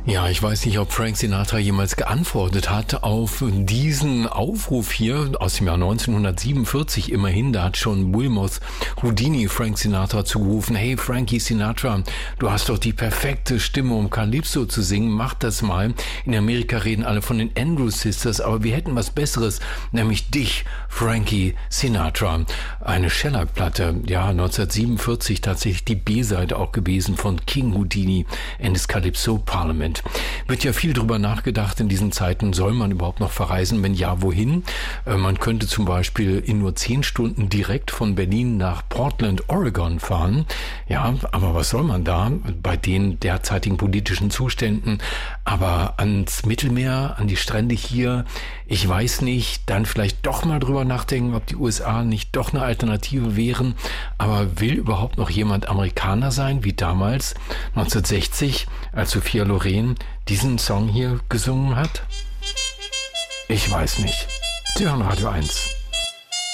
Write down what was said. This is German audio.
Ja, ich weiß nicht, ob Frank Sinatra jemals geantwortet hat auf diesen Aufruf hier aus dem Jahr 1947. Immerhin, da hat schon Wilmoth Houdini Frank Sinatra zugerufen: Hey Frankie Sinatra, du hast doch die perfekte Stimme, um Calypso zu singen, mach das mal. In Amerika reden alle von den Andrews Sisters, aber wir hätten was Besseres, nämlich dich, Frankie Sinatra. Eine Shellac-Platte, ja, 1947 tatsächlich die B-Seite auch gewesen von King Houdini and his Calypso Parliament. Wird ja viel drüber nachgedacht in diesen Zeiten, soll man überhaupt noch verreisen? Wenn ja, wohin? Man könnte zum Beispiel in nur 10 Stunden direkt von Berlin nach Portland, Oregon fahren. Ja, aber was soll man da bei den derzeitigen politischen Zuständen? Aber ans Mittelmeer, an die Strände hier, ich weiß nicht, dann vielleicht doch mal drüber nachdenken, ob die USA nicht doch eine Alternative wären. Aber will überhaupt noch jemand Amerikaner sein, wie damals 1960, als Sophia Loren diesen Song hier gesungen hat? Ich weiß nicht. Sie hören Radio 1.